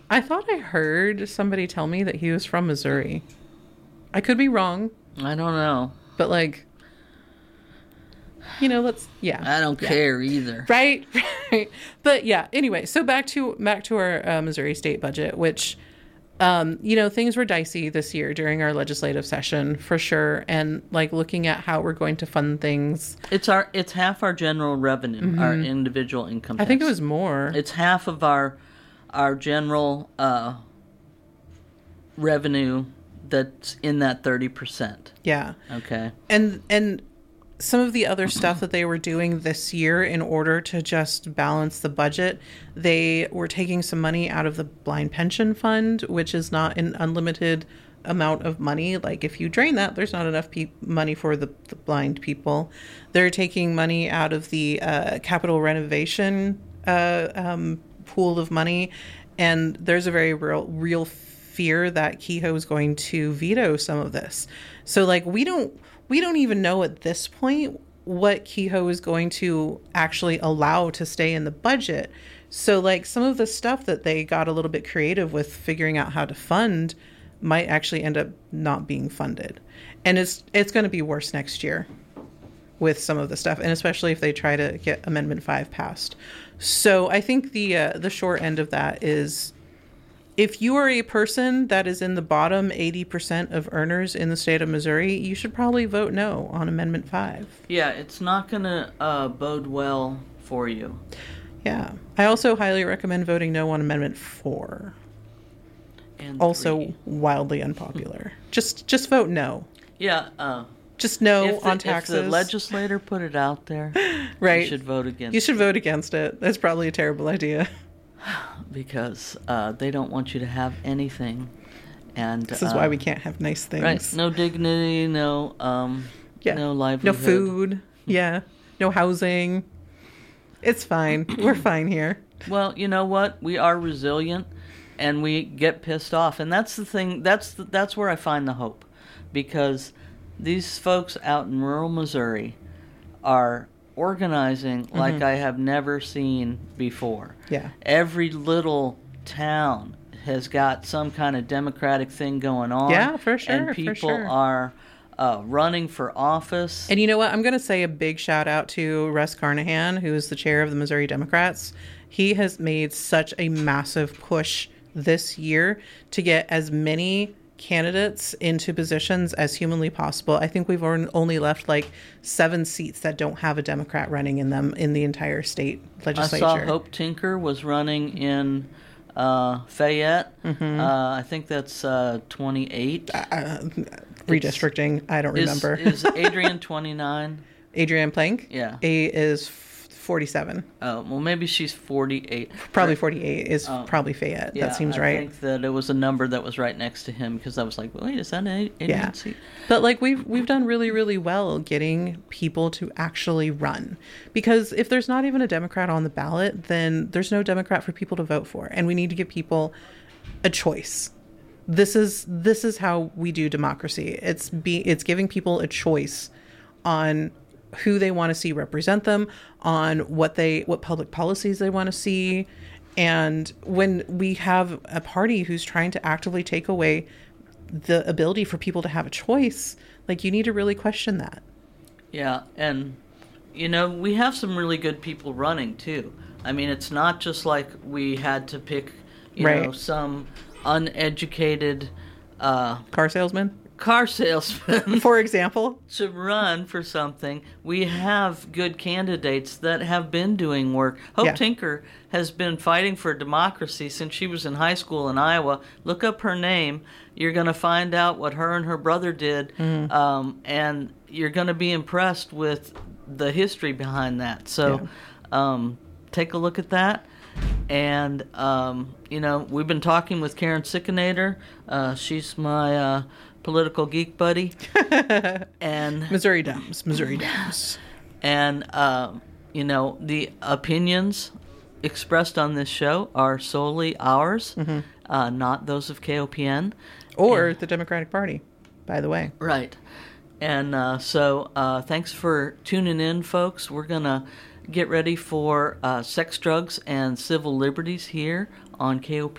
I thought I heard somebody tell me that he was from Missouri. I could be wrong, I don't know. but like, yeah. I don't care either. Right, right. But yeah, anyway, so back to our Missouri state budget, which, things were dicey this year during our legislative session for sure. And like looking at how we're going to fund things. It's half our general revenue, our individual income tax. I think it was more. It's half of our general revenue that's in that 30%. Yeah. Okay. And some of the other stuff that they were doing this year in order to just balance the budget, they were taking some money out of the blind pension fund, which is not an unlimited amount of money. Like if you drain that, there's not enough money for the blind people. They're taking money out of the capital renovation pool of money. And there's a very real fear that Kehoe is going to veto some of this. So like we don't even know at this point what Kehoe is going to actually allow to stay in the budget. So like some of the stuff that they got a little bit creative with figuring out how to fund might actually end up not being funded. And it's going to be worse next year with some of the stuff, and especially if they try to get Amendment 5 passed. So I think the short end of that is, if you are a person that is in the bottom 80% of earners in the state of Missouri, you should probably vote no on Amendment 5. Yeah, it's not going to bode well for you. Yeah. I also highly recommend voting no on Amendment 4. And also 3. Wildly unpopular. Just vote no. Yeah. Just no on taxes. If the legislator put it out there, right, you should vote against it. You should vote against it. That's probably a terrible idea. Because they don't want you to have anything. And this is why we can't have nice things. Right. No dignity, no livelihood. No food. Yeah. No housing. It's fine. We're fine here. Well, you know what? We are resilient and we get pissed off. And that's the thing. That's where I find the hope. Because these folks out in rural Missouri are organizing like I have never seen before. Yeah. Every little town has got some kind of democratic thing going on. Yeah, for sure. And people are running for office. And you know what? I'm going to say a big shout out to Russ Carnahan, who is the chair of the Missouri Democrats. He has made such a massive push this year to get as many candidates into positions as humanly possible. I think we've only left like 7 seats that don't have a Democrat running in them in the entire state legislature. I saw Hope Tinker was running in Fayette. I think that's 28. Redistricting, I don't remember. Is Adrian 29? Adrienne Plank? Yeah. A is 47. Oh, well, maybe she's 48. Probably 48 is probably Fayette. Yeah, that seems right. I think that it was a number that was right next to him because I was like, wait, is that an Adrian seat? But like we've done really, really well getting people to actually run. Because if there's not even a Democrat on the ballot, then there's no Democrat for people to vote for. And we need to give people a choice. This is how we do democracy. It's giving people a choice on who they want to see represent them, on what public policies they want to see. And when we have a party who's trying to actively take away the ability for people to have a choice, like, you need to really question that. Yeah, and we have some really good people running too. I mean, it's not just like we had to pick some uneducated car salesman, for example, to run for something. We have good candidates that have been doing work. Hope Tinker has been fighting for democracy since she was in high school in Iowa. Look up her name. You're going to find out what her and her brother did, and you're going to be impressed with the history behind that. So take a look at that. And, we've been talking with Karen Sickinator. She's my political geek buddy. And Missouri Dems. And, the opinions expressed on this show are solely ours, not those of KOPN. Or the Democratic Party, by the way. Right. And so thanks for tuning in, folks. We're going to get ready for Sex, Drugs, and Civil Liberties here on KOPN.